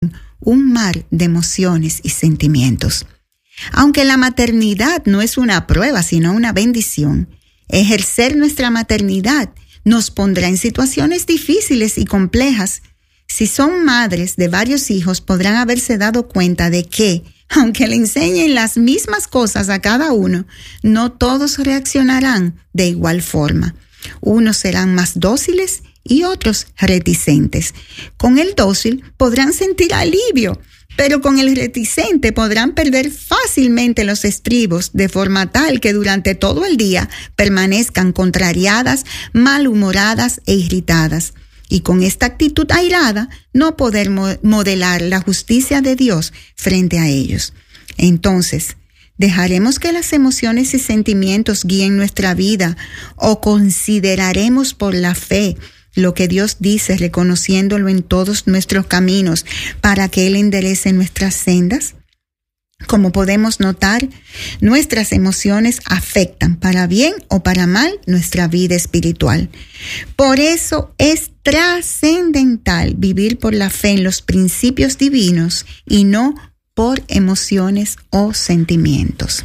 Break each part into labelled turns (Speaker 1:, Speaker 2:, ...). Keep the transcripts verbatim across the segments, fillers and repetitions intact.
Speaker 1: un mar de emociones y sentimientos. Aunque la maternidad no es una prueba, sino una bendición, ejercer nuestra maternidad nos pondrá en situaciones difíciles y complejas. Si son madres de varios hijos, podrán haberse dado cuenta de que, aunque le enseñen las mismas cosas a cada uno, no todos reaccionarán de igual forma. Unos serán más dóciles y otros reticentes. Con el dócil podrán sentir alivio, pero con el reticente podrán perder fácilmente los estribos de forma tal que durante todo el día permanezcan contrariadas, malhumoradas e irritadas. Y con esta actitud airada no poder modelar la justicia de Dios frente a ellos. Entonces, ¿dejaremos que las emociones y sentimientos guíen nuestra vida o consideraremos por la fe lo que Dios dice, reconociéndolo en todos nuestros caminos para que Él enderece nuestras sendas? Como podemos notar, nuestras emociones afectan para bien o para mal nuestra vida espiritual. Por eso es trascendental vivir por la fe en los principios divinos y no por emociones o sentimientos.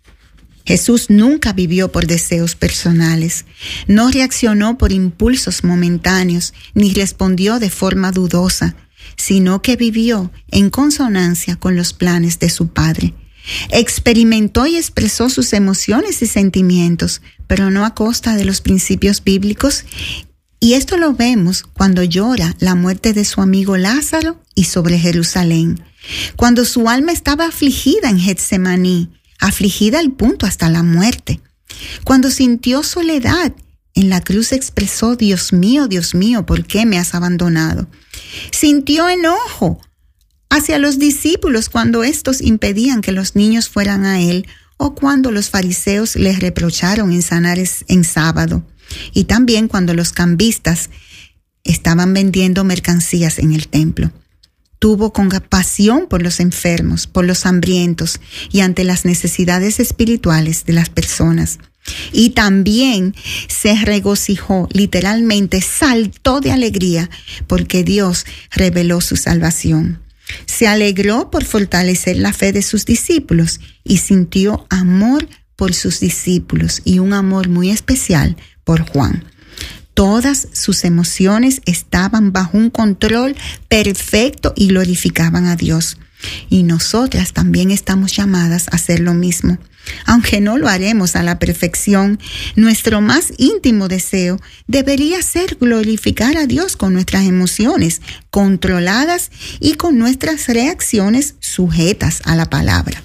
Speaker 1: Jesús nunca vivió por deseos personales, no reaccionó por impulsos momentáneos, ni respondió de forma dudosa, sino que vivió en consonancia con los planes de su Padre. Experimentó y expresó sus emociones y sentimientos, pero no a costa de los principios bíblicos. Y esto lo vemos cuando llora la muerte de su amigo Lázaro y sobre Jerusalén, cuando su alma estaba afligida en Getsemaní, afligida al punto hasta la muerte. Cuando sintió soledad, en la cruz expresó: Dios mío, Dios mío, ¿por qué me has abandonado? Sintió enojo hacia los discípulos cuando éstos impedían que los niños fueran a él, o cuando los fariseos les reprocharon en sanar en sábado, y también cuando los cambistas estaban vendiendo mercancías en el templo. Tuvo compasión por los enfermos, por los hambrientos y ante las necesidades espirituales de las personas. Y también se regocijó, literalmente saltó de alegría, porque Dios reveló su salvación. Se alegró por fortalecer la fe de sus discípulos y sintió amor por sus discípulos y un amor muy especial por Juan. Todas sus emociones estaban bajo un control perfecto y glorificaban a Dios. Y nosotras también estamos llamadas a hacer lo mismo. Aunque no lo haremos a la perfección, nuestro más íntimo deseo debería ser glorificar a Dios con nuestras emociones controladas y con nuestras reacciones sujetas a la palabra.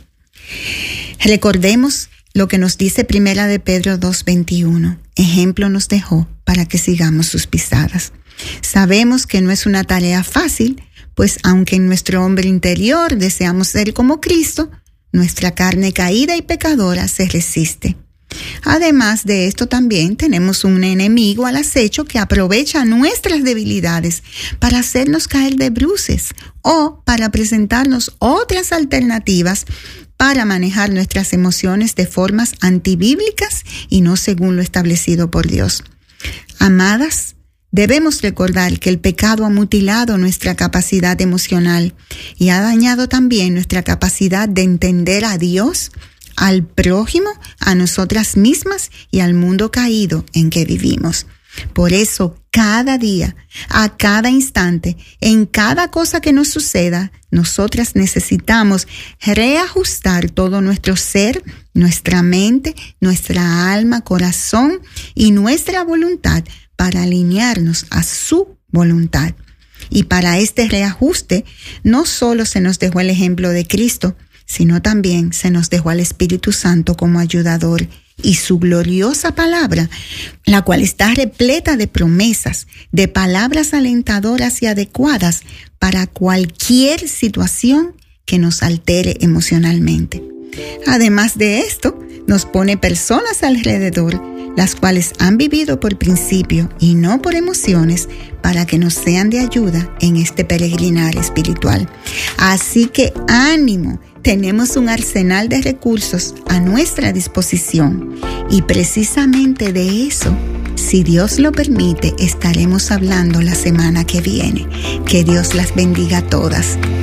Speaker 1: Recordemos lo que nos dice Primera de Pedro dos veintiuno. Ejemplo nos dejó para que sigamos sus pisadas. Sabemos que no es una tarea fácil, pues aunque en nuestro hombre interior deseamos ser como Cristo, nuestra carne caída y pecadora se resiste. Además de esto, también tenemos un enemigo al acecho que aprovecha nuestras debilidades para hacernos caer de bruces o para presentarnos otras alternativas para manejar nuestras emociones de formas antibíblicas y no según lo establecido por Dios. Amadas, debemos recordar que el pecado ha mutilado nuestra capacidad emocional y ha dañado también nuestra capacidad de entender a Dios, al prójimo, a nosotras mismas y al mundo caído en que vivimos. Por eso, cada día, a cada instante, en cada cosa que nos suceda, nosotras necesitamos reajustar todo nuestro ser, nuestra mente, nuestra alma, corazón y nuestra voluntad para alinearnos a su voluntad. Y para este reajuste, no solo se nos dejó el ejemplo de Cristo, sino también se nos dejó al Espíritu Santo como ayudador y su gloriosa palabra, la cual está repleta de promesas, de palabras alentadoras y adecuadas para cualquier situación que nos altere emocionalmente. Además de esto, nos pone personas alrededor, las cuales han vivido por principio y no por emociones, para que nos sean de ayuda en este peregrinar espiritual. Así que ánimo, tenemos un arsenal de recursos a nuestra disposición y precisamente de eso, si Si Dios lo permite, estaremos hablando la semana que viene. Que Dios las bendiga a todas.